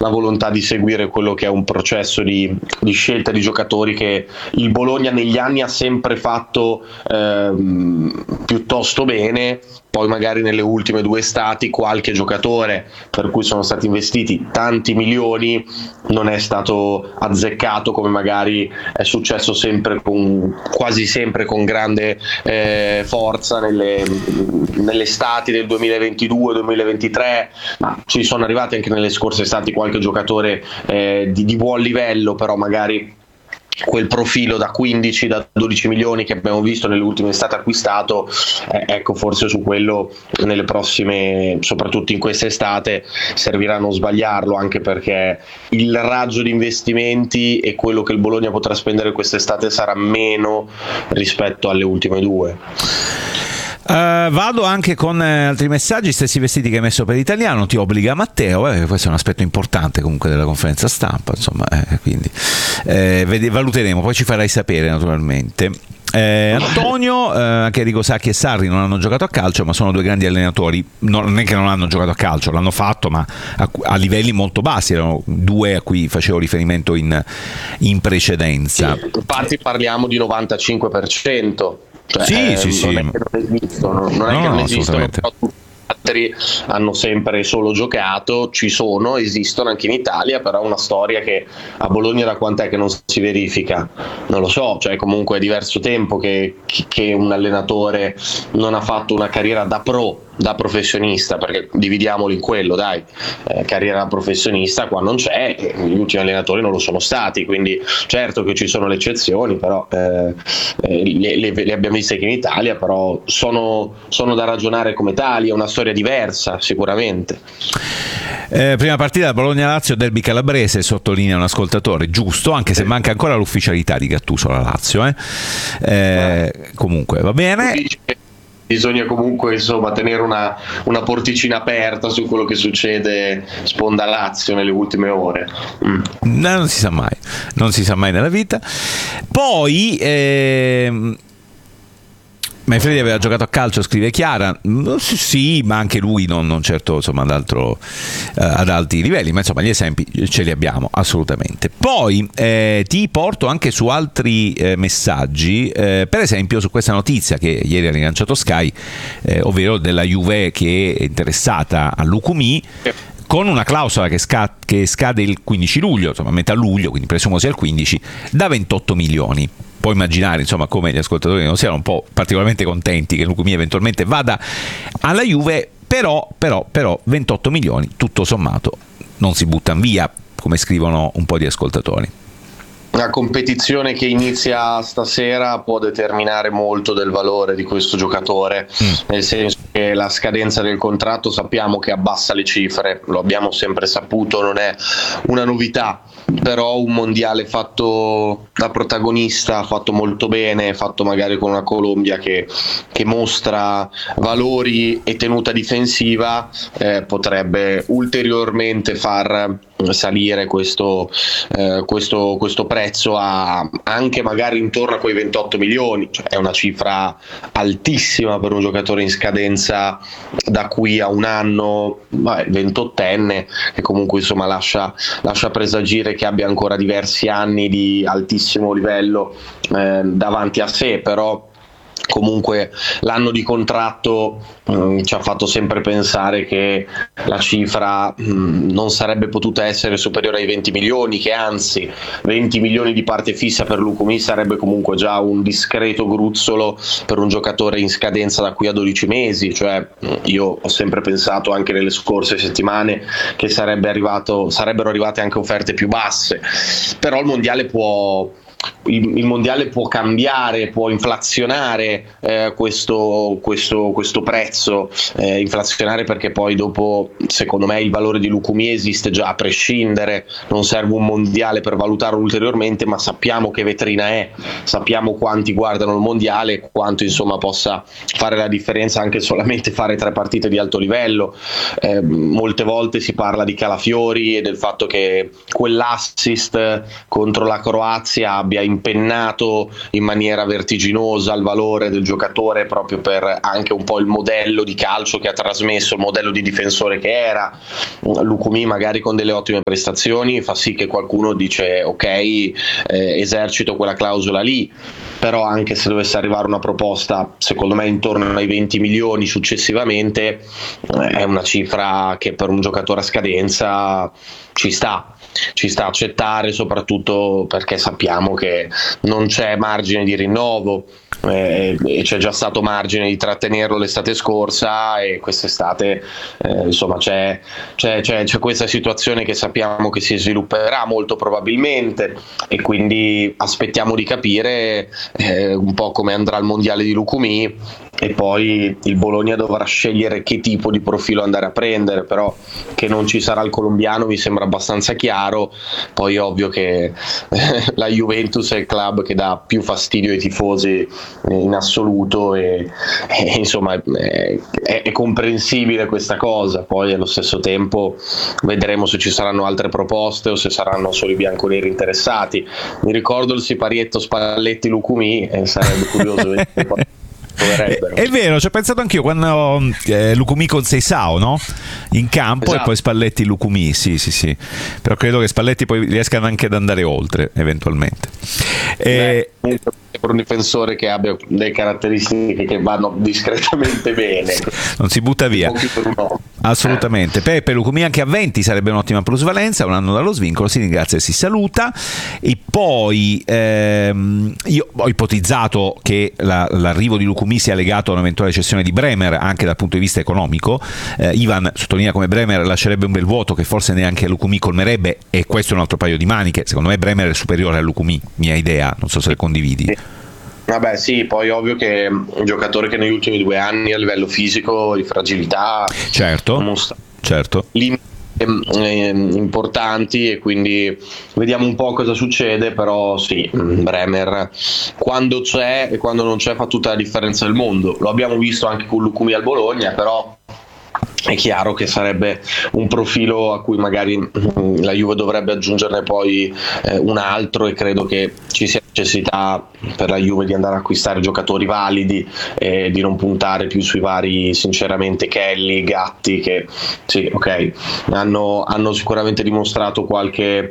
la volontà di seguire quello che è un processo di scelta di giocatori che il Bologna negli anni ha sempre fatto piuttosto bene. Poi magari nelle ultime 2 estati qualche giocatore per cui sono stati investiti tanti milioni non è stato azzeccato, come magari è successo quasi sempre con grande forza nelle estati del 2022-2023, ma ci sono arrivati anche nelle scorse estati qualche giocatore di buon livello, però magari quel profilo da 15, da 12 milioni che abbiamo visto nelle ultime estate acquistato, ecco, forse su quello nelle prossime, soprattutto in questa estate, servirà a non sbagliarlo, anche perché il raggio di investimenti e quello che il Bologna potrà spendere quest'estate sarà meno rispetto alle ultime 2. Vado anche con altri messaggi. Stessi vestiti che hai messo per Italiano ti obbliga Matteo, questo è un aspetto importante comunque della conferenza stampa, insomma, quindi valuteremo, poi ci farai sapere naturalmente. Antonio, anche Enrico Sacchi e Sarri non hanno giocato a calcio, ma sono 2 grandi allenatori. Non è che non hanno giocato a calcio, l'hanno fatto, ma a livelli molto bassi. Erano 2 a cui facevo riferimento in precedenza. Sì, infatti parliamo di 95%. Cioè, sì. Non è che non esistono, però tutti gli altri hanno sempre solo giocato, esistono anche in Italia, però è una storia che a Bologna da quant'è che non si verifica? Non lo so, cioè comunque è diverso tempo che un allenatore non ha fatto una carriera da professionista, perché dividiamolo in quello, dai, carriera da professionista qua non c'è, gli ultimi allenatori non lo sono stati, quindi certo che ci sono le eccezioni, però le abbiamo viste anche in Italia, però sono da ragionare come tali, è una storia diversa sicuramente. Prima partita Bologna-Lazio, derby calabrese, sottolinea un ascoltatore, giusto, anche se manca ancora l'ufficialità di Gattuso alla Lazio, comunque va bene. Bisogna comunque insomma tenere una porticina aperta su quello che succede sponda Lazio nelle ultime ore. Non si sa mai nella vita. Poi Manfredi aveva giocato a calcio, scrive Chiara. Sì, ma anche lui non certo, insomma, ad alti livelli, ma insomma gli esempi ce li abbiamo assolutamente. Poi ti porto anche su altri messaggi, per esempio su questa notizia che ieri ha rilanciato Sky, ovvero della Juve che è interessata a Lukumi, con una clausola che scade il 15 luglio, insomma a metà luglio, quindi presumo sia il 15, da 28 milioni. Puoi immaginare insomma come gli ascoltatori non siano un po' particolarmente contenti che Lukumi eventualmente vada alla Juve, però 28 milioni tutto sommato non si buttano via, come scrivono un po' di ascoltatori. La competizione che inizia stasera può determinare molto del valore di questo giocatore, nel senso che la scadenza del contratto sappiamo che abbassa le cifre, lo abbiamo sempre saputo, non è una novità, però un mondiale fatto da protagonista, fatto molto bene, fatto magari con una Colombia che mostra valori e tenuta difensiva, potrebbe ulteriormente far salire questo prezzo a anche magari intorno a quei 28 milioni, cioè è una cifra altissima per un giocatore in scadenza da qui a un anno, 28enne, che comunque insomma lascia presagire che abbia ancora diversi anni di altissimo livello davanti a sé, però comunque l'anno di contratto ci ha fatto sempre pensare che la cifra non sarebbe potuta essere superiore ai 20 milioni, che anzi 20 milioni di parte fissa per Lukumi sarebbe comunque già un discreto gruzzolo per un giocatore in scadenza da qui a 12 mesi, cioè io ho sempre pensato anche nelle scorse settimane che sarebbero arrivate anche offerte più basse, però il mondiale può cambiare, può inflazionare questo prezzo, inflazionare perché poi dopo secondo me il valore di Lukumi esiste già a prescindere, non serve un mondiale per valutarlo ulteriormente, ma sappiamo che vetrina è, sappiamo quanti guardano il mondiale, quanto insomma possa fare la differenza anche solamente fare 3 partite di alto livello. Molte volte si parla di Calafiori e del fatto che quell'assist contro la Croazia abbia abbia impennato in maniera vertiginosa il valore del giocatore, proprio per anche un po' il modello di calcio che ha trasmesso, il modello di difensore che era. Lukumi magari con delle ottime prestazioni fa sì che qualcuno dice ok, esercito quella clausola lì, però anche se dovesse arrivare una proposta secondo me intorno ai 20 milioni successivamente, è una cifra che per un giocatore a scadenza ci sta accettare, soprattutto perché sappiamo che non c'è margine di rinnovo, e c'è già stato margine di trattenerlo l'estate scorsa, e quest'estate insomma c'è questa situazione che sappiamo che si svilupperà molto probabilmente, e quindi aspettiamo di capire un po' come andrà il mondiale di Lukumi, e poi il Bologna dovrà scegliere che tipo di profilo andare a prendere, però che non ci sarà il colombiano mi sembra abbastanza chiaro. Poi è ovvio che la Juventus è il club che dà più fastidio ai tifosi in assoluto, e insomma è comprensibile questa cosa. Poi allo stesso tempo vedremo se ci saranno altre proposte o se saranno solo i bianconeri interessati. Mi ricordo il siparietto Spalletti-Lukumi, sarebbe curioso vedere poi. È vero, ci ho pensato anch'io quando Lukumi con Seisao, no? In campo, esatto. E poi Spalletti Lukumi, sì. Però credo che Spalletti poi riescano anche ad andare oltre eventualmente. Per un difensore che abbia delle caratteristiche che vanno discretamente bene, non si butta via assolutamente. Peppe Lukumi anche a 20 sarebbe un'ottima plusvalenza, un anno dallo svincolo, si ringrazia e si saluta. E poi io ho ipotizzato che l'arrivo di Lukumi sia legato a un'eventuale cessione di Bremer anche dal punto di vista economico. Ivan sottolinea come Bremer lascerebbe un bel vuoto che forse neanche Lukumi colmerebbe, e questo è un altro paio di maniche. Secondo me Bremer è superiore a Lukumi, mia idea, non so se le condividi. Vabbè sì, poi ovvio che è un giocatore che negli ultimi 2 anni a livello fisico di fragilità certo limiti importanti, e quindi vediamo un po' cosa succede. Però sì, Bremer quando c'è e quando non c'è fa tutta la differenza del mondo. Lo abbiamo visto anche con Lukumi al Bologna, però è chiaro che sarebbe un profilo a cui magari la Juve dovrebbe aggiungerne poi un altro, e credo che ci sia necessità per la Juve di andare a acquistare giocatori validi e di non puntare più sui vari, sinceramente, Kelly, Gatti, che sì, ok, hanno sicuramente dimostrato qualche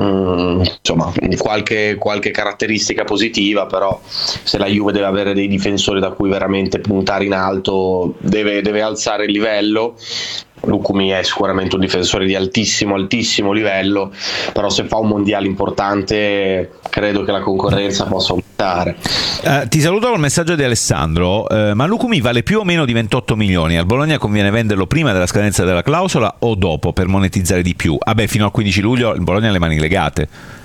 caratteristica positiva, però se la Juve deve avere dei difensori da cui veramente puntare in alto, deve alzare il livello. Lukumi è sicuramente un difensore di altissimo livello, però se fa un mondiale importante credo che la concorrenza possa aumentare. Ti saluto col messaggio di Alessandro. Ma Lukumi vale più o meno di 28 milioni? Al Bologna conviene venderlo prima della scadenza della clausola o dopo per monetizzare di più? Fino al 15 luglio il Bologna ha le mani legate.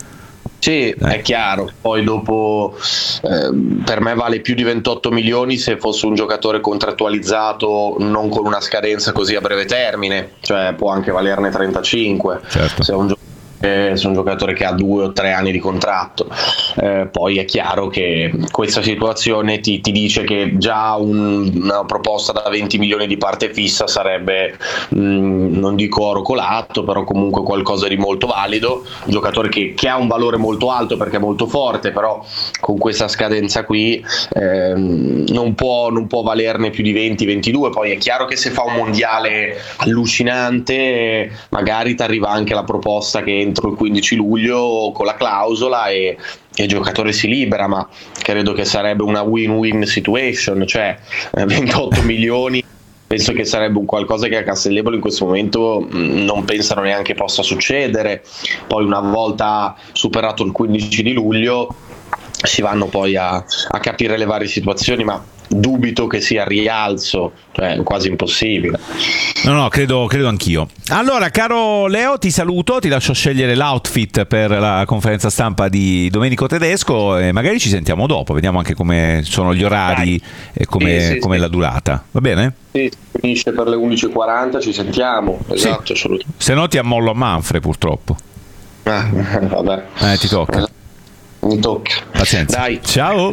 Sì, è chiaro. Poi dopo per me vale più di 28 milioni se fosse un giocatore contrattualizzato non con una scadenza così a breve termine, cioè può anche valerne 35, certo. Se è un giocatore che ha 2 o 3 anni di contratto. Poi è chiaro che questa situazione ti dice che già una proposta da 20 milioni di parte fissa sarebbe, non dico oro colato, però comunque qualcosa di molto valido. Un giocatore che ha un valore molto alto perché è molto forte, però con questa scadenza qui non può valerne più di 20-22. Poi è chiaro che se fa un mondiale allucinante magari ti arriva anche la proposta che entro il 15 luglio con la clausola e il giocatore si libera, ma credo che sarebbe una win-win situation, cioè 28 milioni penso che sarebbe un qualcosa che a Castellebolo in questo momento non pensano neanche possa succedere. Poi una volta superato il 15 di luglio si vanno poi a capire le varie situazioni, ma dubito che sia rialzo, cioè quasi impossibile. No, credo anch'io. Allora, caro Leo, ti saluto, ti lascio scegliere l'outfit per la conferenza stampa di Domenico Tedesco e magari ci sentiamo dopo, vediamo anche come sono gli orari. Dai. E come la durata, va bene? Sì, finisce per le 11:40, ci sentiamo. Esatto, assolutamente. Se no ti ammollo a Manfred, purtroppo. Vabbè. Ti tocca. Mi tocca. Pazienza. Dai. Ciao.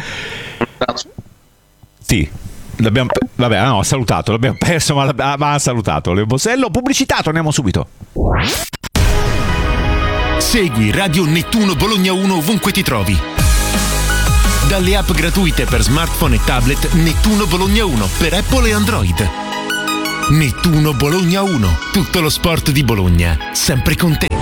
Sì. Ha salutato, l'abbiamo perso, ma ha salutato Leo Bosello. Pubblicità, torniamo subito. Segui Radio Nettuno Bologna 1 ovunque ti trovi. Dalle app gratuite per smartphone e tablet Nettuno Bologna 1 per Apple e Android. Nettuno Bologna 1, tutto lo sport di Bologna, sempre con te.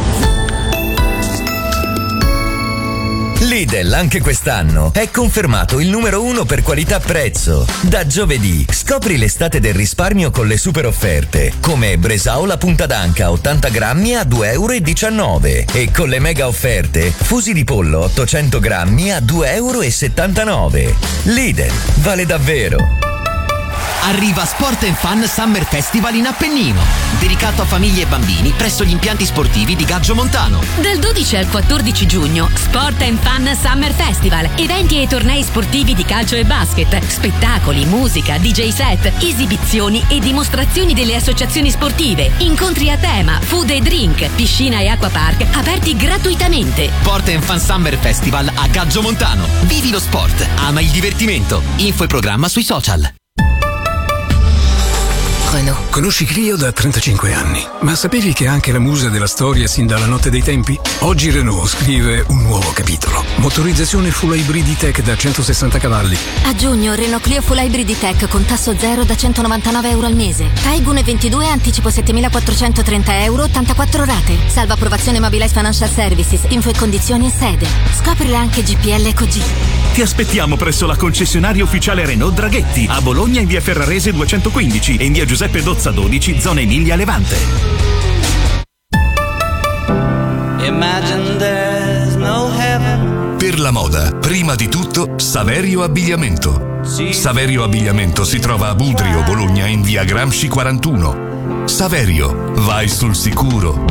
Lidl anche quest'anno è confermato il numero 1 per qualità-prezzo. Da giovedì scopri l'estate del risparmio con le super offerte, come Bresaola punta d'anca 80 grammi a 2,19 euro e con le mega offerte fusi di pollo 800 grammi a 2,79 euro. Lidl vale davvero. Arriva Sport & Fun Summer Festival in Appennino, dedicato a famiglie e bambini presso gli impianti sportivi di Gaggio Montano. Dal 12 al 14 giugno, Sport & Fun Summer Festival, eventi e tornei sportivi di calcio e basket, spettacoli, musica, DJ set, esibizioni e dimostrazioni delle associazioni sportive, incontri a tema, food e drink, piscina e acquapark aperti gratuitamente. Sport & Fun Summer Festival a Gaggio Montano. Vivi lo sport, ama il divertimento. Info e programma sui social. Renault. Conosci Clio da 35 anni, ma sapevi che è anche la musa della storia sin dalla notte dei tempi? Oggi Renault scrive un nuovo capitolo. Motorizzazione full hybrid E-Tech da 160 cavalli. A giugno Renault Clio full hybrid E-Tech con tasso zero da 199 euro al mese. Taigun 22 anticipo 7.430 euro, 84 rate. Salva approvazione Mobilize Financial Services. Info e condizioni in sede. Scoprile anche GPL EcoG. Ti aspettiamo presso la concessionaria ufficiale Renault Draghetti a Bologna in via Ferrarese 215 e in via Giuseppe Dozza 12, zona Emilia Levante. Per la moda, prima di tutto, Saverio Abbigliamento. Saverio Abbigliamento si trova a Budrio, Bologna in via Gramsci 41. Saverio, vai sul sicuro.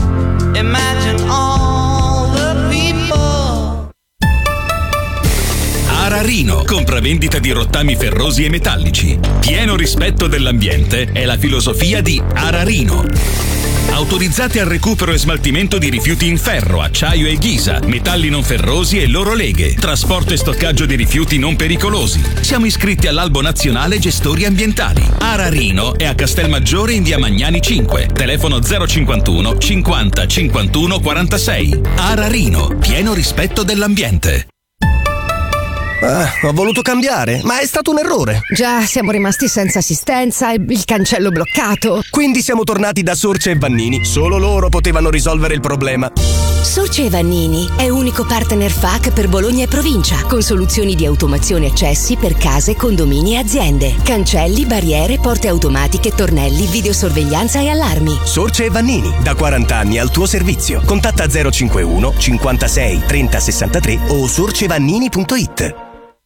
Ararino, compravendita di rottami ferrosi e metallici. Pieno rispetto dell'ambiente è la filosofia di Ararino. Autorizzati al recupero e smaltimento di rifiuti in ferro, acciaio e ghisa, metalli non ferrosi e loro leghe, trasporto e stoccaggio di rifiuti non pericolosi. Siamo iscritti all'Albo Nazionale Gestori Ambientali. Ararino è a Castelmaggiore in via Magnani 5. Telefono 051 50 51 46. Ararino, pieno rispetto dell'ambiente. Ho voluto cambiare, ma è stato un errore. Già, siamo rimasti senza assistenza e il cancello bloccato. Quindi siamo tornati da Sorce e Vannini. Solo loro potevano risolvere il problema. Sorce e Vannini è unico partner FAC per Bologna e provincia, con soluzioni di automazione accessi per case, condomini e aziende. Cancelli, barriere, porte automatiche, tornelli, videosorveglianza e allarmi. Sorce e Vannini, da 40 anni al tuo servizio. Contatta 051 56 30 63 o sorcevannini.it.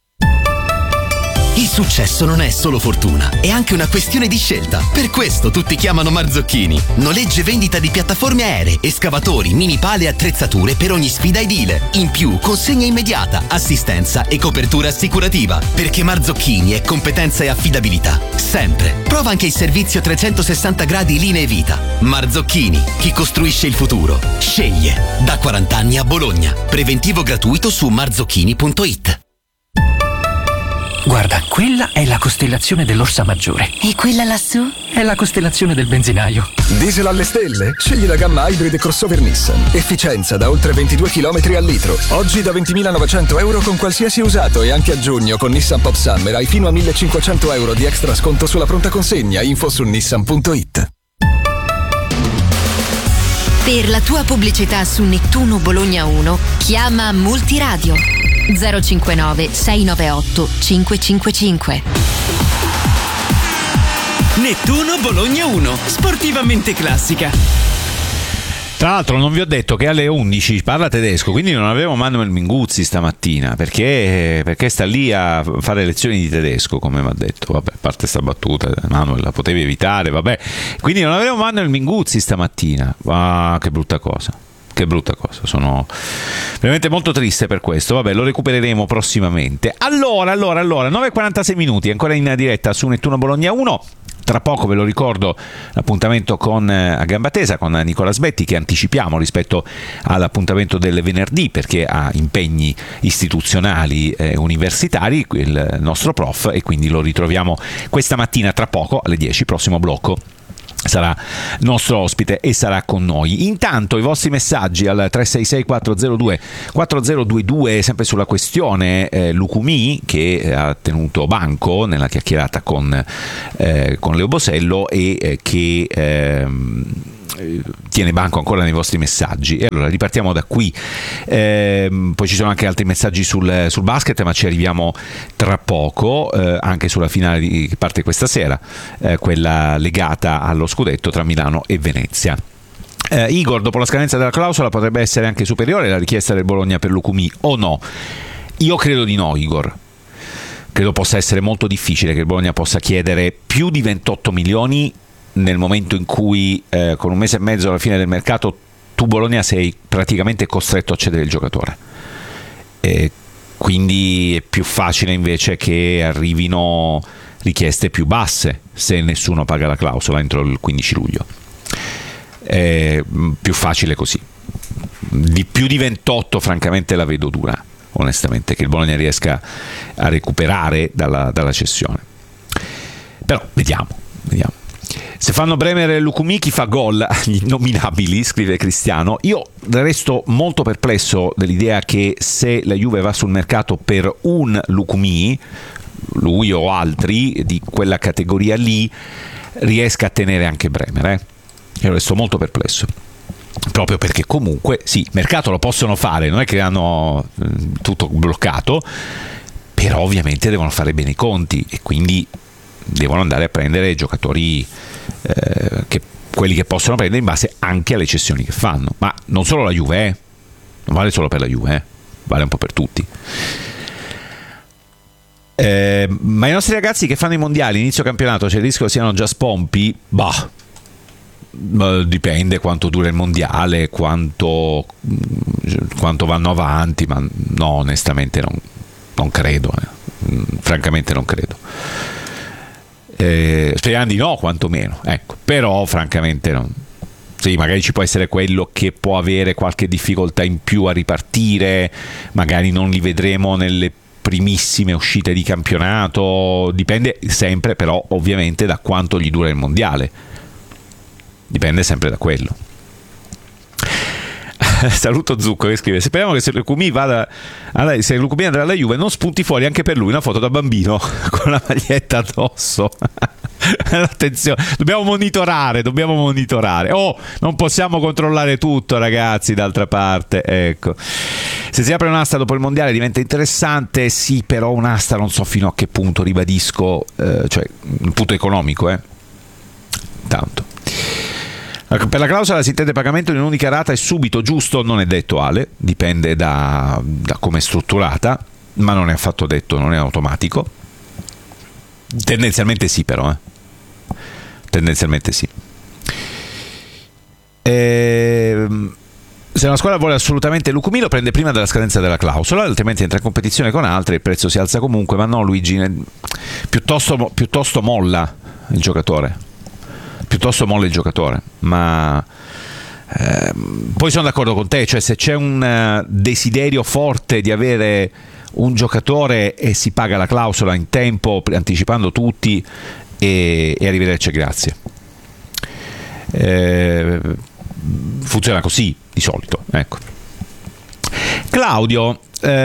Il successo non è solo fortuna, è anche una questione di scelta. Per questo tutti chiamano Marzocchini. Noleggio e vendita di piattaforme aeree, escavatori, mini pale e attrezzature per ogni sfida edile. In più, consegna immediata, assistenza e copertura assicurativa. Perché Marzocchini è competenza e affidabilità. Sempre. Prova anche il servizio 360 gradi linee vita. Marzocchini, chi costruisce il futuro. Sceglie. Da 40 anni a Bologna. Preventivo gratuito su marzocchini.it. Guarda, quella è la costellazione dell'Orsa Maggiore. E quella lassù? È la costellazione del benzinaio. Diesel alle stelle? Scegli la gamma Hybrid crossover Nissan. Efficienza da oltre 22 km al litro. Oggi da 20.900 euro con qualsiasi usato e anche a giugno con Nissan Pop Summer hai fino a 1.500 euro di extra sconto sulla pronta consegna. Info su nissan.it. Per la tua pubblicità su Nettuno Bologna 1, chiama Multiradio 059 698 555. Nettuno Bologna 1, sportivamente classica. Tra l'altro non vi ho detto che alle 11 parla tedesco, quindi non avevo Manuel Minguzzi stamattina perché sta lì a fare lezioni di tedesco, come mi ha detto. Vabbè, a parte sta battuta, Manuel la potevi evitare, vabbè. Quindi non avevo Manuel Minguzzi stamattina. Ah, che brutta cosa. Che brutta cosa, sono veramente molto triste per questo. Vabbè, lo recupereremo prossimamente. Allora 9:46 minuti, ancora in diretta su Nettuno Bologna 1. Tra poco, ve lo ricordo, l'appuntamento con a gamba tesa con Nicola Sbetti, che anticipiamo rispetto all'appuntamento del venerdì perché ha impegni istituzionali universitari, il nostro prof, e quindi lo ritroviamo questa mattina tra poco alle 10, prossimo blocco sarà nostro ospite e sarà con noi. Intanto i vostri messaggi al 366 402 4022, sempre sulla questione Lucumí, che ha tenuto banco nella chiacchierata con Leo Bosello e che tiene banco ancora nei vostri messaggi. E allora ripartiamo da qui. Poi ci sono anche altri messaggi sul basket, ma ci arriviamo tra poco, anche sulla finale che parte questa sera, quella legata allo scudetto tra Milano e Venezia. Igor, dopo la scadenza della clausola potrebbe essere anche superiore la richiesta del Bologna per Lucumí o no? Io credo di no, Igor. Credo possa essere molto difficile che il Bologna possa chiedere più di 28 milioni nel momento in cui con un mese e mezzo alla fine del mercato tu Bologna sei praticamente costretto a cedere il giocatore, quindi è più facile invece che arrivino richieste più basse se nessuno paga la clausola entro il 15 luglio. È più facile così. Di più di 28 francamente la vedo dura, onestamente, che il Bologna riesca a recuperare dalla cessione, però vediamo. Se fanno Bremer e Lucumí, chi fa gol agli innominabili, scrive Cristiano. Io resto molto perplesso dell'idea che se la Juve va sul mercato per un Lucumí, lui o altri di quella categoria lì, riesca a tenere anche Bremer. Io resto molto perplesso, proprio perché comunque sì, mercato lo possono fare, non è che hanno tutto bloccato, però ovviamente devono fare bene i conti e quindi devono andare a prendere giocatori, quelli che possono prendere in base anche alle cessioni che fanno. Ma non solo la Juve, non vale solo per la Juve, vale un po' per tutti. Ma i nostri ragazzi che fanno i mondiali inizio campionato c'è il rischio che siano già spompi? Dipende quanto dura il mondiale, quanto vanno avanti, ma no, onestamente non credo, francamente non credo. Speriamo di no, quantomeno, ecco. Però francamente non. Sì, magari ci può essere quello che può avere qualche difficoltà in più a ripartire, magari non li vedremo nelle primissime uscite di campionato, dipende sempre però ovviamente da quanto gli dura il mondiale, dipende sempre da quello. Saluto Zucco che scrive: speriamo che se Lucumí andrà alla Juve non spunti fuori anche per lui una foto da bambino con la maglietta addosso. Attenzione, dobbiamo monitorare. Non possiamo controllare tutto, ragazzi, d'altra parte, ecco. Se si apre un'asta dopo il mondiale diventa interessante, sì, però un'asta non so fino a che punto, ribadisco, cioè il punto economico, tanto. Per la clausola si intende pagamento in un'unica rata e subito, giusto? Non è detto, Ale, dipende da come è strutturata, ma non è affatto detto, non è automatico. Tendenzialmente sì, però. Tendenzialmente sì. Se una squadra vuole assolutamente Lucumí lo prende prima della scadenza della clausola, altrimenti entra in competizione con altri, il prezzo si alza comunque. Ma no, Luigi, piuttosto molla il giocatore. Ma poi sono d'accordo con te, cioè se c'è un desiderio forte di avere un giocatore e si paga la clausola in tempo, anticipando tutti, e arrivederci, grazie. Funziona così di solito, ecco. Claudio,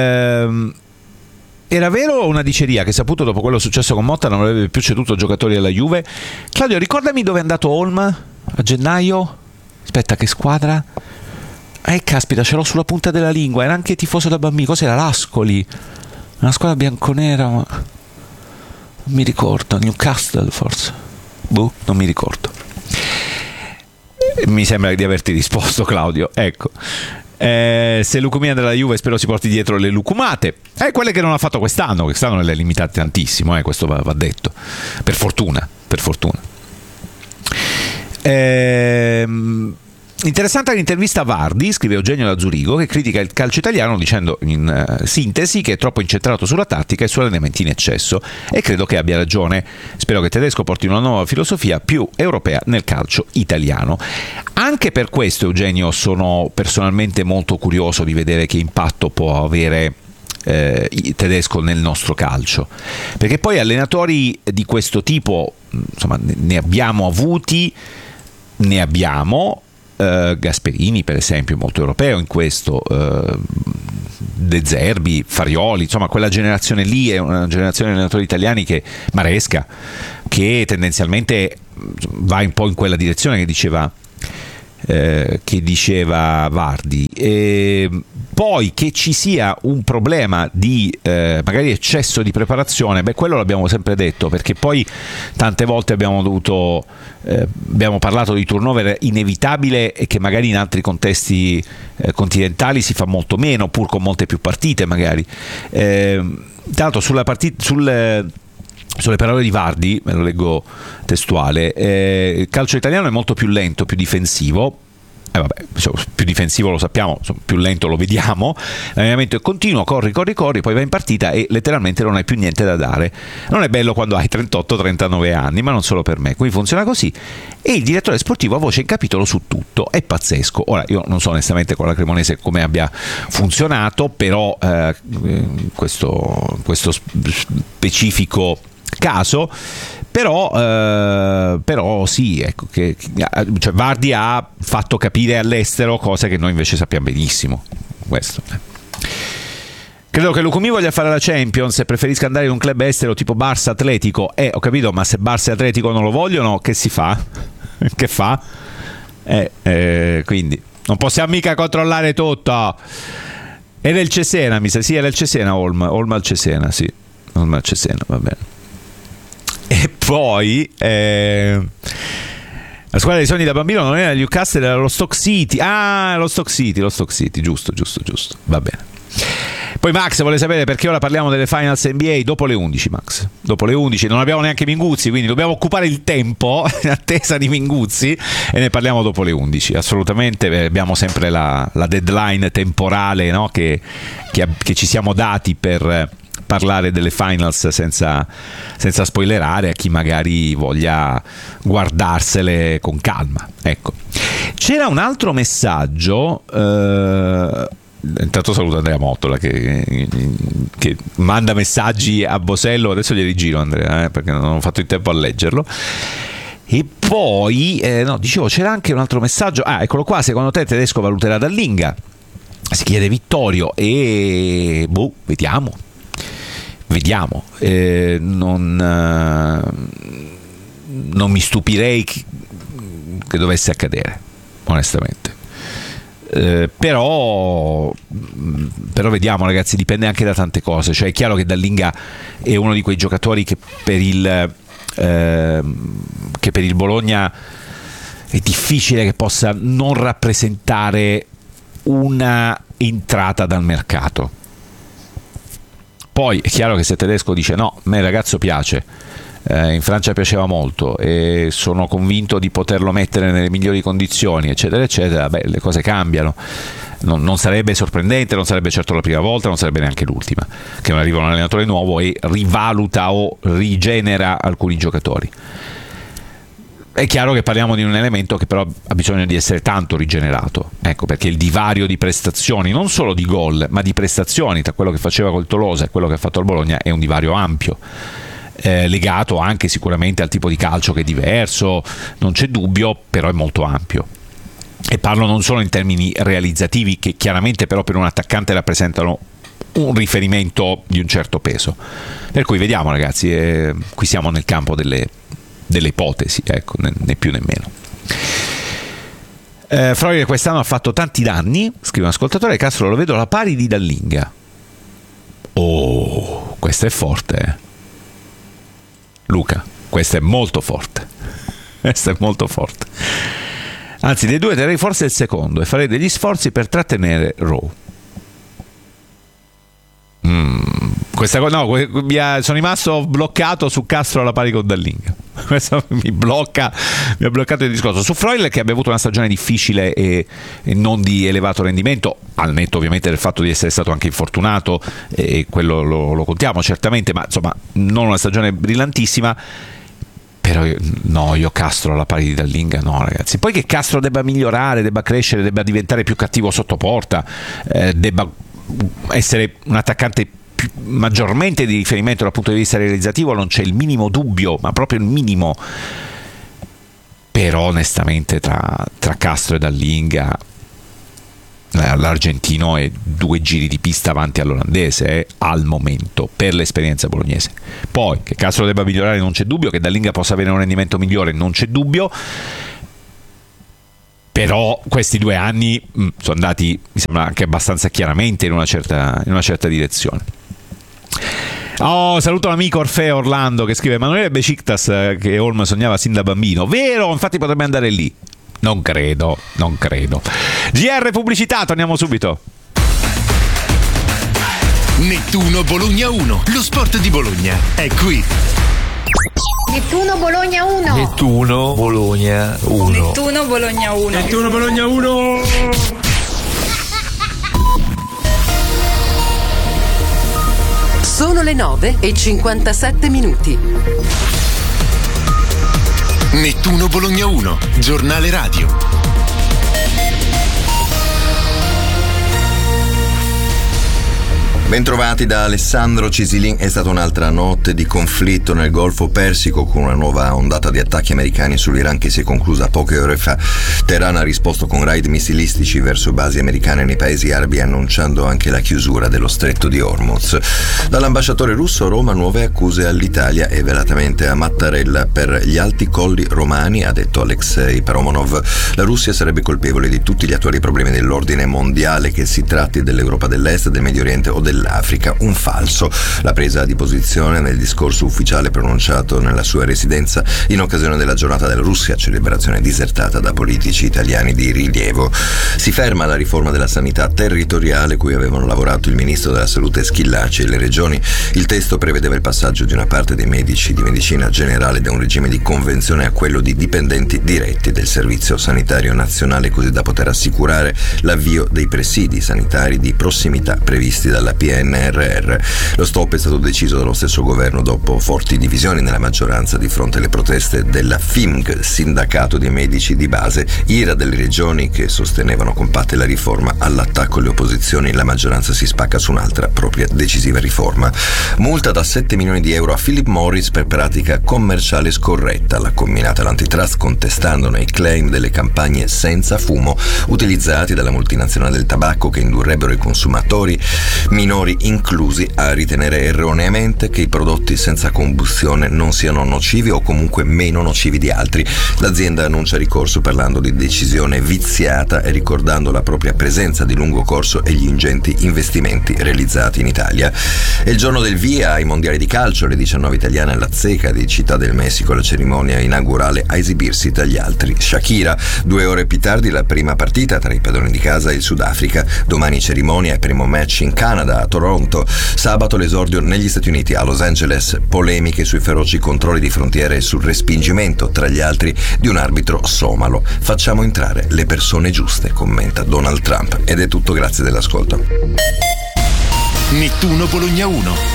era vero una diceria che saputo dopo quello successo con Motta non avrebbe più ceduto giocatori alla Juve? Claudio, ricordami dove è andato Holm a gennaio? Aspetta, che squadra? Caspita, ce l'ho sulla punta della lingua. Era anche tifoso da bambino. Cos'era? L'Ascoli, una squadra bianconera, ma non mi ricordo. Newcastle forse, non mi ricordo. Mi sembra di averti risposto, Claudio, ecco. Se Lucumí andrà alla Juve spero si porti dietro le lucumate, quelle che non ha fatto quest'anno ne le ha limitate tantissimo, questo va detto, per fortuna. Interessante l'intervista a Vardi, scrive Eugenio da Zurigo, che critica il calcio italiano dicendo in sintesi che è troppo incentrato sulla tattica e su allenamenti in eccesso, e credo che abbia ragione. Spero che Tedesco porti una nuova filosofia più europea nel calcio italiano. Anche per questo, Eugenio, sono personalmente molto curioso di vedere che impatto può avere Tedesco nel nostro calcio, perché poi allenatori di questo tipo, insomma, ne abbiamo avuti, ne abbiamo. Gasperini per esempio molto europeo in questo, De Zerbi, Farioli, insomma quella generazione lì è una generazione di allenatori italiani che Maresca, che tendenzialmente va un po' in quella direzione che diceva Vardi. Poi che ci sia un problema di magari eccesso di preparazione, quello l'abbiamo sempre detto, perché poi tante volte abbiamo parlato di turnover inevitabile e che magari in altri contesti continentali si fa molto meno, pur con molte più partite magari. Tra l'altro sulle parole di Vardi, me lo leggo testuale, il calcio italiano è molto più lento, più difensivo. Più difensivo lo sappiamo, più lento lo vediamo, l'allenamento è continuo, corri, poi vai in partita e letteralmente non hai più niente da dare. Non è bello quando hai 38-39 anni, ma non solo per me, qui funziona così, e il direttore sportivo ha voce in capitolo su tutto, è pazzesco. Ora io non so onestamente con la Cremonese come abbia funzionato, però questo specifico caso, però sì, ecco, cioè Vardi ha fatto capire all'estero cose che noi invece sappiamo benissimo. Questo. Credo che Lucumi voglia fare la Champions e preferisca andare in un club estero tipo Barça, Atletico. Ho capito, ma se Barça e Atletico non lo vogliono, che si fa? Che fa? Quindi non possiamo mica controllare tutto. È del Cesena, mi sa. Sì, è del Cesena, Olm al Cesena, sì. Olm al Cesena, va bene. E poi la squadra dei sogni da bambino non era Newcastle, era lo Stoke City. Lo Stoke City, giusto, va bene. Poi Max vuole sapere perché ora parliamo delle finals NBA dopo le 11, Max. Dopo le 11 non abbiamo neanche Minguzzi, quindi dobbiamo occupare il tempo in attesa di Minguzzi e ne parliamo dopo le 11. Assolutamente, abbiamo sempre la deadline temporale, no? che ci siamo dati per parlare delle finals senza spoilerare a chi magari voglia guardarsele con calma. Ecco, c'era un altro messaggio, intanto saluto Andrea Mottola che manda messaggi a Bosello, adesso glieli giro Andrea, perché non ho fatto in tempo a leggerlo. E poi dicevo, c'era anche un altro messaggio, eccolo qua: secondo te Tedesco valuterà Dallinga? Si chiede Vittorio, e vediamo. Non mi stupirei che dovesse accadere, onestamente. Però vediamo, ragazzi, dipende anche da tante cose. Cioè è chiaro che Dallinga è uno di quei giocatori che per il Bologna è difficile che possa non rappresentare una entrata dal mercato. Poi è chiaro che se Tedesco dice no, a me il ragazzo piace, in Francia piaceva molto e sono convinto di poterlo mettere nelle migliori condizioni, eccetera eccetera, le cose cambiano. Non sarebbe sorprendente, non sarebbe certo la prima volta, non sarebbe neanche l'ultima che non arriva un allenatore nuovo e rivaluta o rigenera alcuni giocatori. È chiaro che parliamo di un elemento che però ha bisogno di essere tanto rigenerato, ecco, perché il divario di prestazioni, non solo di gol, ma di prestazioni tra quello che faceva col Tolosa e quello che ha fatto al Bologna è un divario ampio, legato anche sicuramente al tipo di calcio che è diverso, non c'è dubbio, però è molto ampio. E parlo non solo in termini realizzativi, che chiaramente però per un attaccante rappresentano un riferimento di un certo peso. Per cui vediamo, ragazzi, qui siamo nel campo delle ipotesi, ecco, né più né meno. Freud quest'anno ha fatto tanti danni, scrive un ascoltatore. Castro lo vedo alla pari di Dallinga. Questo è forte, Luca, questo è molto forte. Questo è molto forte. Anzi, dei due terrei forse il secondo e farei degli sforzi per trattenere Rowe. Questa cosa, no, sono rimasto bloccato su Castro alla pari con Dallinga. Questo mi ha bloccato il discorso. Su Freud, che abbia avuto una stagione difficile e non di elevato rendimento, al netto ovviamente del fatto di essere stato anche infortunato, e quello lo contiamo certamente, ma insomma non una stagione brillantissima. Però io Castro alla pari di Dallinga no, ragazzi. Poi che Castro debba migliorare, debba crescere, debba diventare più cattivo sotto porta, debba essere un attaccante maggiormente di riferimento dal punto di vista realizzativo, non c'è il minimo dubbio, ma proprio il minimo. però onestamente tra Castro e Dallinga l'argentino è 2 giri di pista avanti all'olandese al momento, per l'esperienza bolognese. Poi che Castro debba migliorare non c'è dubbio, che Dallinga possa avere un rendimento migliore non c'è dubbio, però questi 2 anni sono andati, mi sembra, anche abbastanza chiaramente in una certa direzione. Saluto l'amico Orfeo Orlando che scrive: Emanuele Besiktas che Olmo sognava sin da bambino. Vero, infatti potrebbe andare lì. Non credo. GR pubblicità, torniamo subito. Nettuno Bologna 1, lo sport di Bologna è qui. Nettuno Bologna 1. Nettuno Bologna 1. Nettuno Bologna 1. Nettuno Bologna 1. Sono le 9:57. Nettuno Bologna 1, giornale radio. Bentrovati da Alessandro Cisilin. È stata un'altra notte di conflitto nel Golfo Persico con una nuova ondata di attacchi americani sull'Iran che si è conclusa poche ore fa. Teheran ha risposto con raid missilistici verso basi americane nei paesi arabi, annunciando anche la chiusura dello stretto di Hormuz. Dall'ambasciatore russo a Roma nuove accuse all'Italia e velatamente a Mattarella per gli alti colli romani, ha detto Alexei Paromonov. La Russia sarebbe colpevole di tutti gli attuali problemi dell'ordine mondiale, che si tratti dell'Europa dell'Est, del Medio Oriente o dell'Africa. Un falso. La presa di posizione nel discorso ufficiale pronunciato nella sua residenza in occasione della giornata della Russia, celebrazione disertata da politici italiani di rilievo. Si ferma la riforma della sanità territoriale cui avevano lavorato il ministro della Salute Schillaci e le regioni. Il testo prevedeva il passaggio di una parte dei medici di medicina generale da un regime di convenzione a quello di dipendenti diretti del Servizio Sanitario Nazionale, così da poter assicurare l'avvio dei presidi sanitari di prossimità previsti dalla PNRR. Lo stop è stato deciso dallo stesso governo dopo forti divisioni nella maggioranza di fronte alle proteste della FIMG, sindacato dei medici di base, ira delle regioni che sostenevano compatte la riforma. All'attacco le opposizioni, la maggioranza si spacca su un'altra propria decisiva riforma. Multa da 7 milioni di euro a Philip Morris per pratica commerciale scorretta. L'ha comminata l'antitrust contestandone i claim delle campagne senza fumo utilizzati dalla multinazionale del tabacco, che indurrebbero i consumatori, minori inclusi, a ritenere erroneamente che i prodotti senza combustione non siano nocivi o comunque meno nocivi di altri. L'azienda annuncia ricorso parlando di decisione viziata e ricordando la propria presenza di lungo corso e gli ingenti investimenti realizzati in Italia. È il giorno del via ai mondiali di calcio. Le 19 italiane all'Azteca di Città del Messico, la cerimonia inaugurale, a esibirsi tra gli altri Shakira. 2 ore più tardi la prima partita tra i padroni di casa e il Sudafrica. Domani cerimonia e primo match in Canada, a Toronto. Sabato l'esordio negli Stati Uniti, a Los Angeles. Polemiche sui feroci controlli di frontiere e sul respingimento, tra gli altri, di un arbitro somalo. Facciamo entrare le persone giuste, commenta Donald Trump. Ed è tutto, grazie dell'ascolto. Nettuno Bologna 1.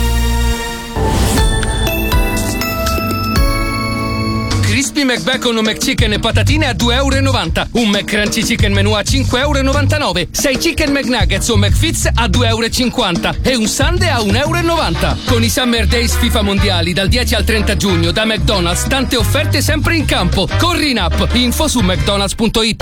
Crispy McBacon o McChicken e patatine a €2,90. Un McCrunchy Chicken Menù a €5,99. 6 Chicken McNuggets o McFits a €2,50. E un Sundae a €1,90. Con i Summer Days FIFA Mondiali dal 10 al 30 giugno da McDonald's, tante offerte sempre in campo. Corri in app. Info su mcdonalds.it.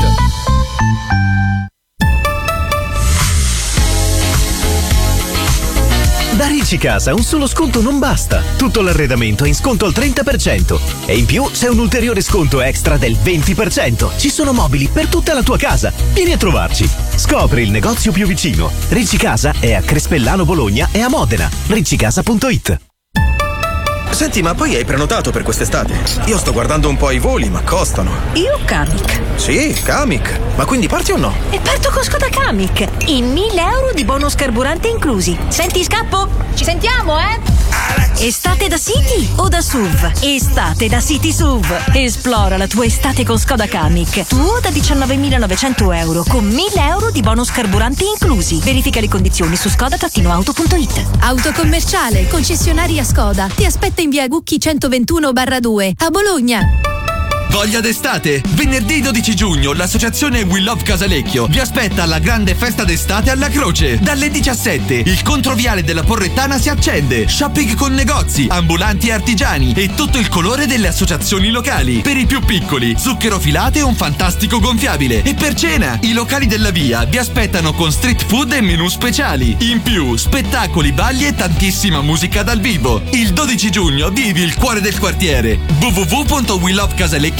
Da Ricci Casa un solo sconto non basta. Tutto l'arredamento è in sconto al 30%. E in più c'è un ulteriore sconto extra del 20%. Ci sono mobili per tutta la tua casa. Vieni a trovarci. Scopri il negozio più vicino. Ricci Casa è a Crespellano Bologna e a Modena. riccicasa.it. Senti, ma poi hai prenotato per quest'estate? Io sto guardando un po' i voli, ma costano. Io Kamiq. Sì, Kamiq. Ma quindi parti o no? E parto con Skoda Kamiq. In 1.000 euro di bonus carburante inclusi. Senti, scappo? Ci sentiamo, Estate da City o da SUV? Estate da City SUV. Esplora la tua estate con Skoda Kamiq. Tuo da 19.900 euro con 1.000 euro di bonus carburante inclusi. Verifica le condizioni su skoda-auto.it. Auto commerciale, concessionaria Skoda. Ti aspetta in via Gucchi 121/2 a Bologna. Voglia d'estate? Venerdì 12 giugno l'associazione We Love Casalecchio vi aspetta alla grande festa d'estate alla Croce. Dalle 17 il controviale della Porrettana si accende. Shopping con negozi, ambulanti e artigiani e tutto il colore delle associazioni locali. Per i più piccoli, zucchero filate e un fantastico gonfiabile. E per cena, i locali della via vi aspettano con street food e menù speciali. In più, spettacoli, balli e tantissima musica dal vivo. Il 12 giugno vivi il cuore del quartiere. www.welovecasalecchio.it.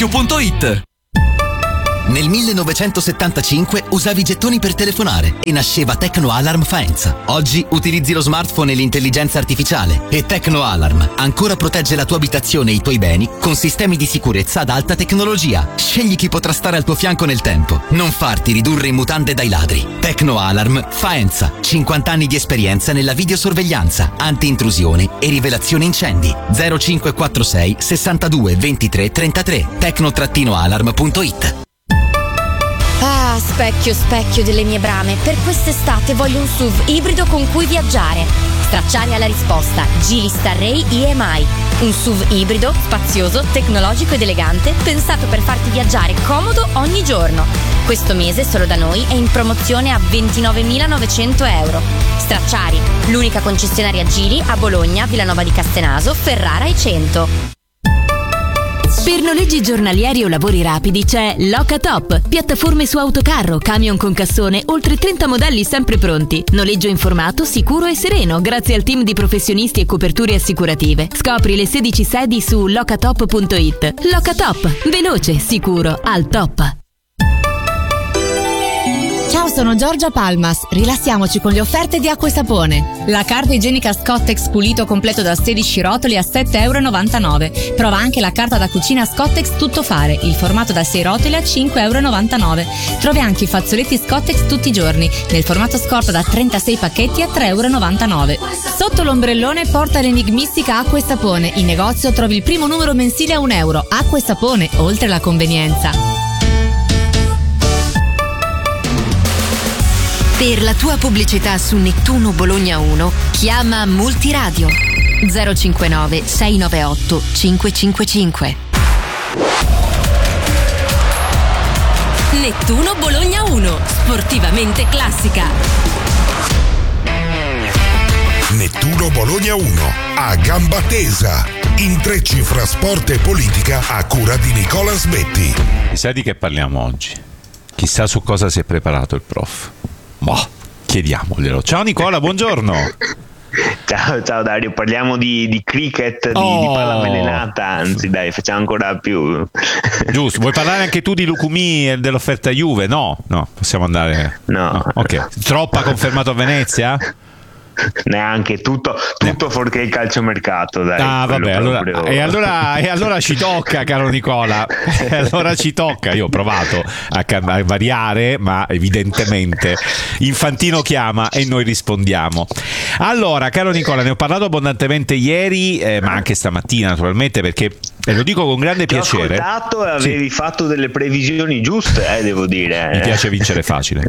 Nel 1975 usavi i gettoni per telefonare e nasceva Tecno Alarm Faenza. Oggi utilizzi lo smartphone e l'intelligenza artificiale e Tecno Alarm ancora protegge la tua abitazione e i tuoi beni con sistemi di sicurezza ad alta tecnologia. Scegli chi potrà stare al tuo fianco nel tempo. Non farti ridurre in mutande dai ladri. Tecno Alarm Faenza. 50 anni di esperienza nella videosorveglianza, anti-intrusione e rivelazione incendi. 0546 62 23 33. Tecno-alarm.it. Ah, specchio, specchio delle mie brame. Per quest'estate voglio un SUV ibrido con cui viaggiare. Stracciare alla risposta. Geely Starray EMI. Un SUV ibrido, spazioso, tecnologico ed elegante, pensato per farti viaggiare comodo ogni giorno. Questo mese solo da noi è in promozione a 29.900 euro. Stracciari, l'unica concessionaria Geely a Bologna, Villanova di Castenaso, Ferrara e Cento. Per noleggi giornalieri o lavori rapidi c'è Locatop. Piattaforme su autocarro, camion con cassone, oltre 30 modelli sempre pronti. Noleggio informato, sicuro e sereno grazie al team di professionisti e coperture assicurative. Scopri le 16 sedi su locatop.it. Locatop, veloce, sicuro, al top. Ciao, sono Giorgia Palmas. Rilassiamoci con le offerte di acqua e sapone. La carta igienica Scottex pulito completo da 16 rotoli a 7,99 €. Prova anche la carta da cucina Scottex Tuttofare, il formato da 6 rotoli a 5,99 €. Trovi anche i fazzoletti Scottex tutti i giorni, nel formato scorta da 36 pacchetti a 3,99 €. Sotto l'ombrellone porta l'enigmistica acqua e sapone. In negozio trovi il primo numero mensile a €1. Acqua e sapone, oltre la convenienza. Per la tua pubblicità su Nettuno Bologna 1, chiama Multiradio 059 698 555. Nettuno Bologna 1, sportivamente classica. Nettuno Bologna 1, a gamba tesa. Intrecci fra sport e politica a cura di Nicola Smetti. Chissà di che parliamo oggi. Chissà su cosa si è preparato il prof. Boh, chiediamoglielo. Ciao Nicola, buongiorno. Ciao Dario, parliamo di cricket, di palla avvelenata, anzi dai, facciamo ancora più. Giusto, vuoi parlare anche tu di Lucumí e dell'offerta Juve? No, possiamo andare. No. Ok, troppa confermato a Venezia? Neanche tutto fuorché il calciomercato, dai. Vabbè, allora ci tocca, caro Nicola. Allora ci tocca. Io ho provato a variare, ma evidentemente Infantino chiama e noi rispondiamo. Allora, caro Nicola, ne ho parlato abbondantemente ieri, ma anche stamattina naturalmente, perché lo dico con grande piacere. Ti ho ascoltato e avevi fatto delle previsioni giuste, devo dire. Mi piace vincere facile.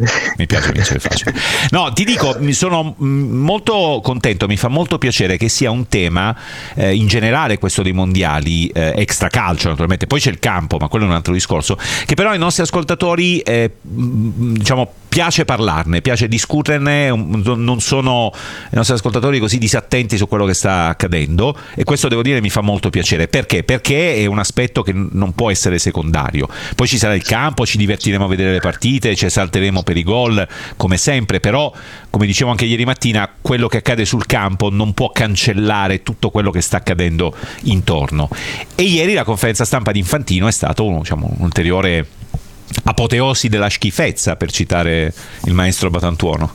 No, ti dico, mi sono molto contento, mi fa molto piacere che sia un tema in generale, questo dei mondiali, extracalcio naturalmente, poi c'è il campo, ma quello è un altro discorso, che però ai nostri ascoltatori diciamo piace parlarne, piace discuterne, non sono i nostri ascoltatori così disattenti su quello che sta accadendo, e questo devo dire mi fa molto piacere. Perché? Perché è un aspetto che non può essere secondario. Poi ci sarà il campo, ci divertiremo a vedere le partite, ci esalteremo per i gol come sempre, però come dicevo anche ieri mattina, quello che accade sul campo non può cancellare tutto quello che sta accadendo intorno. E ieri la conferenza stampa di Infantino è stato un'ulteriore apoteosi della schifezza, per citare il maestro Batantuono.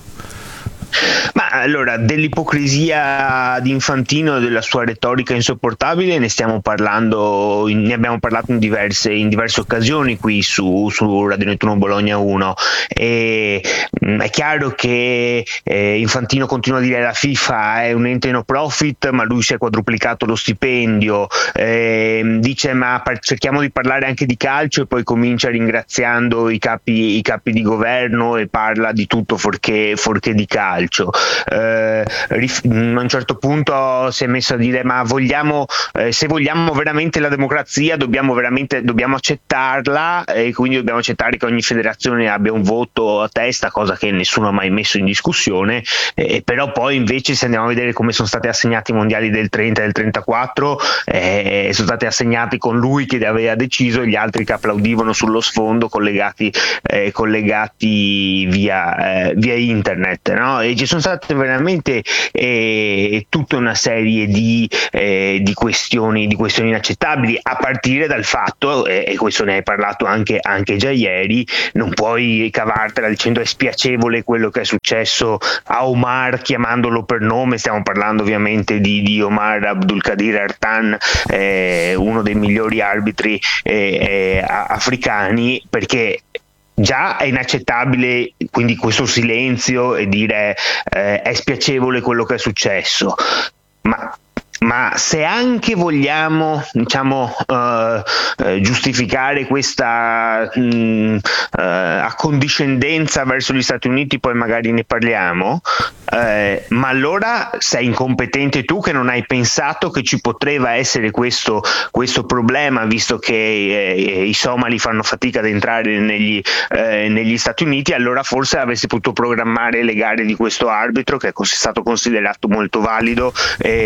Ma allora, dell'ipocrisia di Infantino e della sua retorica insopportabile ne abbiamo parlato in diverse occasioni qui su Radio Nettuno Bologna 1, e è chiaro che Infantino continua a dire la FIFA è un ente no profit, ma lui si è quadruplicato lo stipendio, dice ma cerchiamo di parlare anche di calcio, e poi comincia ringraziando i capi di governo e parla di tutto fuorché di calcio. a un certo punto si è messo a dire ma se vogliamo veramente la democrazia dobbiamo accettarla, e quindi dobbiamo accettare che ogni federazione abbia un voto a testa, cosa che nessuno ha mai messo in discussione, però poi invece se andiamo a vedere come sono stati assegnati i mondiali del 30 e del 34, sono stati assegnati con lui che aveva deciso e gli altri che applaudivano sullo sfondo collegati via internet, no? E ci sono state veramente tutta una serie di questioni inaccettabili, a partire dal fatto, e questo ne hai parlato anche già ieri, non puoi cavartela dicendo è spiacevole quello che è successo a Omar chiamandolo per nome. Stiamo parlando ovviamente di Omar Abdulkadir Artan, uno dei migliori arbitri africani, perché già è inaccettabile quindi questo silenzio e dire è spiacevole quello che è successo, ma se anche vogliamo giustificare questa accondiscendenza verso gli Stati Uniti, poi magari ne parliamo, ma allora sei incompetente tu che non hai pensato che ci poteva essere questo problema, visto che i somali fanno fatica ad entrare negli Stati Uniti. Allora forse avresti potuto programmare le gare di questo arbitro, che è stato considerato molto valido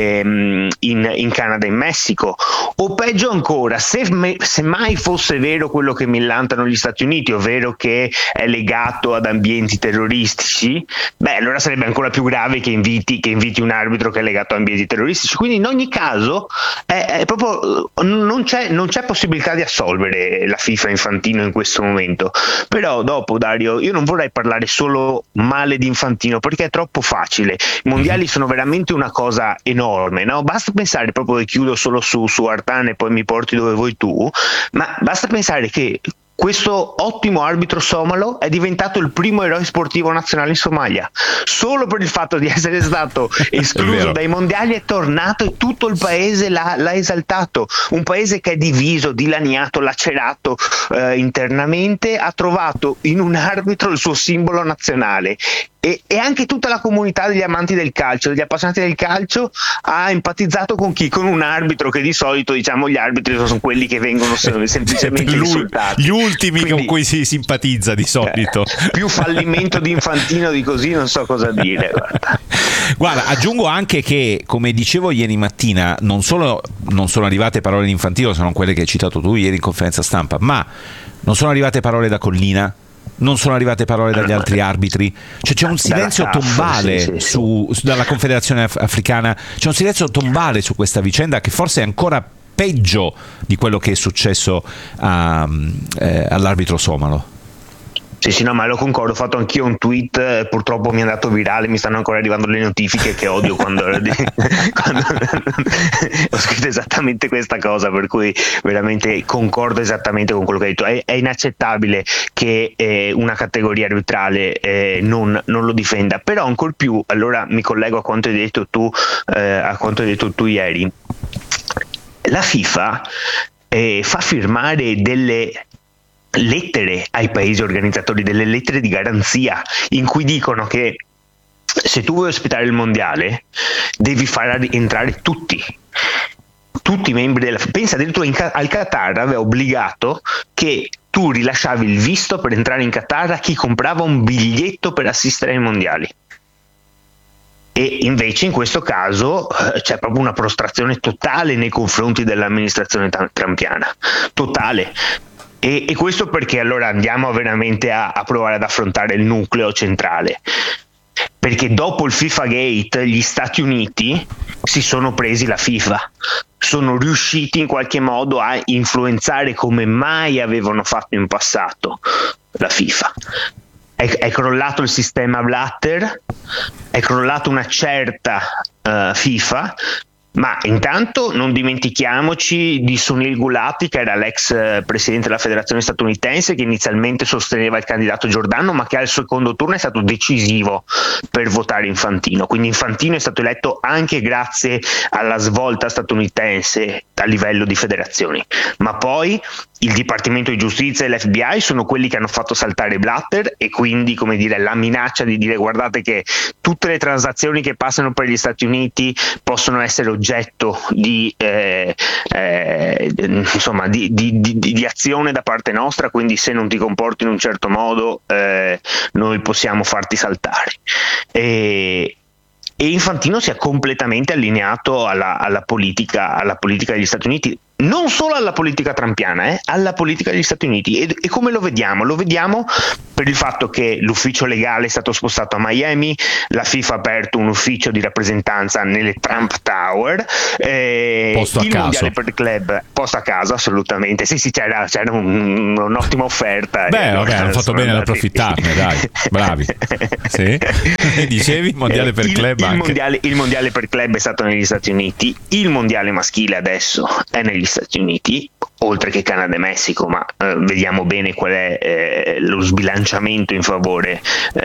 in Canada e in Messico. O peggio ancora, se mai fosse vero quello che millantano gli Stati Uniti, ovvero che è legato ad ambienti terroristici, allora sarebbe ancora più grave che inviti un arbitro che è legato a ambienti terroristici. Quindi in ogni caso è proprio non c'è possibilità di assolvere la FIFA Infantino in questo momento. Però dopo, Dario, io non vorrei parlare solo male di Infantino, perché è troppo facile. I mondiali sono veramente una cosa enorme, no? Basta pensare, proprio, e chiudo solo su Artan e poi mi porti dove vuoi tu, ma basta pensare che questo ottimo arbitro somalo è diventato il primo eroe sportivo nazionale in Somalia. Solo per il fatto di essere stato escluso dai mondiali è tornato e tutto il paese l'ha esaltato. Un paese che è diviso, dilaniato, lacerato internamente, ha trovato in un arbitro il suo simbolo nazionale. E anche tutta la comunità degli amanti del calcio, degli appassionati del calcio, ha empatizzato con chi? Con un arbitro che di solito, diciamo, gli arbitri sono quelli che vengono semplicemente insultati. Gli ultimi. Quindi, con cui si simpatizza di solito. Più fallimento di Infantino di così non so cosa dire. Guarda, aggiungo anche che, come dicevo ieri mattina, non solo non sono arrivate parole di Infantino, sono quelle che hai citato tu ieri in conferenza stampa, ma non sono arrivate parole da Collina, non sono arrivate parole dagli altri arbitri, cioè c'è un silenzio tombale dalla Confederazione Africana, c'è un silenzio tombale su questa vicenda che forse è ancora peggio di quello che è successo all'arbitro somalo. Sì, no, ma lo concordo, ho fatto anch'io un tweet, purtroppo mi è andato virale, mi stanno ancora arrivando le notifiche che odio quando ho scritto esattamente questa cosa, per cui veramente concordo esattamente con quello che hai detto. È inaccettabile che una categoria arbitrale non lo difenda, però ancor più, allora mi collego a quanto hai detto tu ieri. La FIFA fa firmare delle lettere ai paesi organizzatori, delle lettere di garanzia, in cui dicono che se tu vuoi ospitare il mondiale devi far entrare tutti i membri della FIFA. Pensa, addirittura al Qatar aveva obbligato che tu rilasciavi il visto per entrare in Qatar a chi comprava un biglietto per assistere ai mondiali. E invece in questo caso c'è proprio una prostrazione totale nei confronti dell'amministrazione trumpiana, totale. E questo perché allora andiamo veramente a provare ad affrontare il nucleo centrale, perché dopo il FIFA Gate gli Stati Uniti si sono presi la FIFA, sono riusciti in qualche modo a influenzare come mai avevano fatto in passato la FIFA. È crollato il sistema Blatter, è crollata una certa FIFA, Ma intanto non dimentichiamoci di Sunil Gulati, che era l'ex presidente della federazione statunitense, che inizialmente sosteneva il candidato Giordano, ma che al secondo turno è stato decisivo per votare Infantino. Quindi Infantino è stato eletto anche grazie alla svolta statunitense a livello di federazioni. Ma poi il Dipartimento di Giustizia e l'FBI sono quelli che hanno fatto saltare Blatter, e quindi, come dire, la minaccia di dire guardate che tutte le transazioni che passano per gli Stati Uniti possono essere oggetto di azione da parte nostra, quindi se non ti comporti in un certo modo noi possiamo farti saltare. E Infantino si è completamente allineato alla politica degli Stati Uniti, non solo alla politica trumpiana, alla politica degli Stati Uniti. E come lo vediamo? Lo vediamo per il fatto che l'ufficio legale è stato spostato a Miami, la FIFA ha aperto un ufficio di rappresentanza nelle Trump Tower, posto a il caso. mondiale per il club posto a casa, assolutamente, sì, c'era un'ottima offerta. Hanno fatto bene ad approfittarne, dai, bravi. Sì. Dicevi mondiale per club anche. Il mondiale per club è stato negli Stati Uniti, il mondiale maschile adesso è negli Stati Uniti, oltre che Canada e Messico, ma vediamo bene qual è lo sbilanciamento in favore